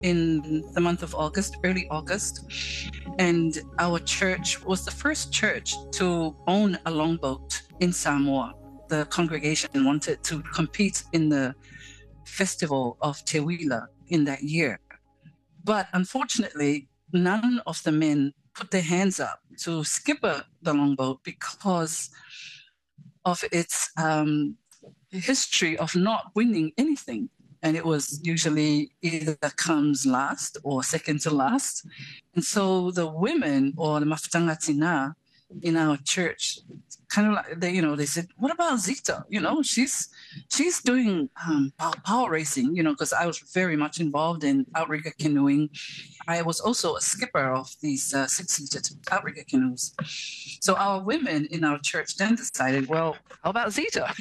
in the month of August, early August. And our church was the first church to own a longboat in Samoa. The congregation wanted to compete in the festival of Te Wila in that year. But unfortunately, none of the men put their hands up to skipper the longboat because of its history of not winning anything. And it was usually either comes last or second to last. And so the women or the mafutangatina in our church kind of like they said, what about Zita? She's doing power racing, because I was very much involved in outrigger canoeing. I was also a skipper of these six-seated outrigger canoes. So our women in our church then decided, well, how about Zita?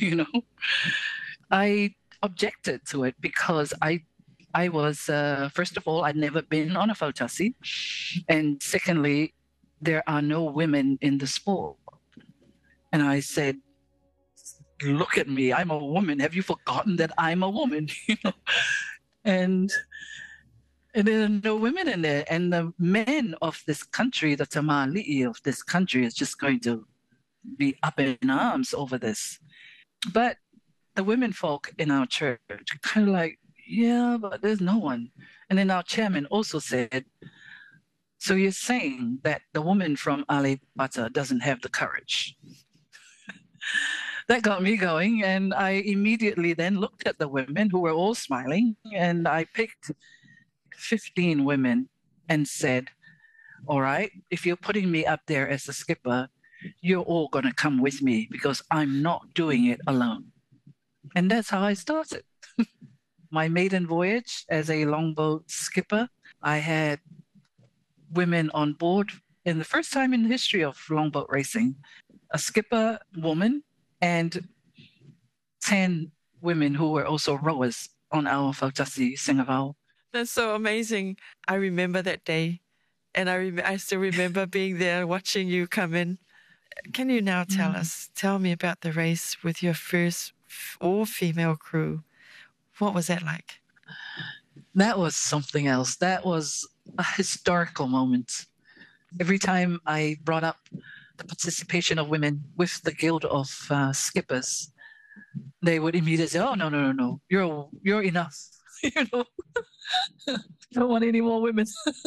I objected to it because I was, first of all, I'd never been on a fautasi. And secondly, there are no women in the sport. And I said, look at me, I'm a woman. Have you forgotten that I'm a woman? And there are no women in there. And the men of this country, the tamali'i of this country is just going to be up in arms over this. But the women folk in our church kind of like, yeah, but there's no one. And then our chairman also said, so you're saying that the woman from Ale Bata doesn't have the courage? That got me going. And I immediately then looked at the women who were all smiling, and I picked 15 women and said, all right, if you're putting me up there as the skipper, you're all going to come with me because I'm not doing it alone. And that's how I started. My maiden voyage as a longboat skipper, I had women on board in the first time in the history of longboat racing, a skipper woman and 10 women who were also rowers on our Fautasi Singavau. That's so amazing. I remember that day, and I still remember being there watching you come in. Can you now tell me about the race with your first all-female crew? What was that like? That was something else. That was a historical moment. Every time I brought up the participation of women with the Guild of Skippers, they would immediately say, oh, no. You're enough. Don't want any more women.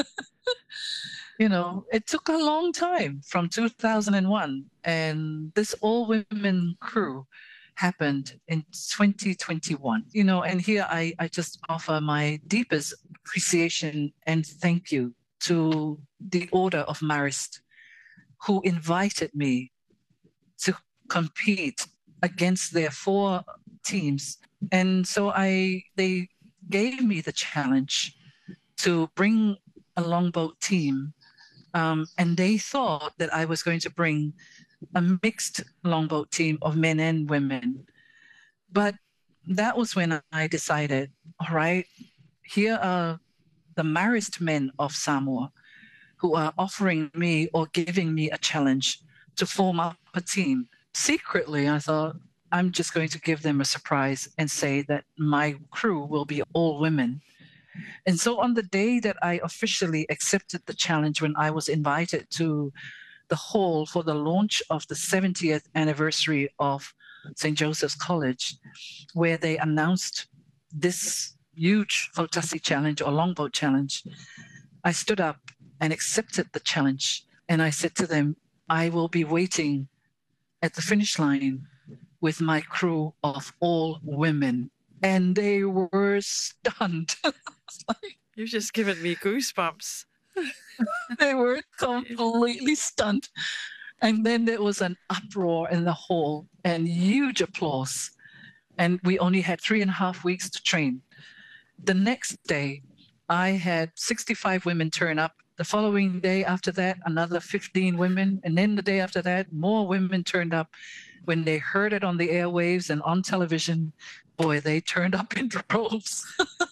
It took a long time from 2001. And this all-women crew happened in 2021. And here I just offer my deepest appreciation and thank you to the Order of Marist, who invited me to compete against their 4 teams. And so they gave me the challenge to bring a longboat team. And they thought that I was going to bring a mixed longboat team of men and women. But that was when I decided, all right, here are the Marist men of Samoa who are offering me or giving me a challenge to form up a team. Secretly, I thought, I'm just going to give them a surprise and say that my crew will be all women. And so on the day that I officially accepted the challenge, when I was invited to the hall for the launch of the 70th anniversary of St. Joseph's College, where they announced this huge Fautasi challenge or longboat challenge, I stood up and accepted the challenge. And I said to them, I will be waiting at the finish line with my crew of all women. And they were stunned. You've just given me goosebumps. They were completely stunned. And then there was an uproar in the hall and huge applause. And we only had 3.5 weeks to train. The next day, I had 65 women turn up. The following day after that, another 15 women. And then the day after that, more women turned up. When they heard it on the airwaves and on television, boy, they turned up in droves.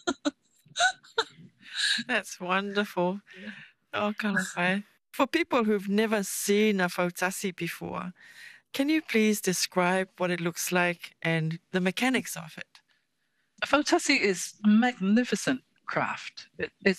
That's wonderful. Oh, Kalapai. For people who've never seen a fautasi before, can you please describe what it looks like and the mechanics of it? A fautasi is a magnificent craft. It's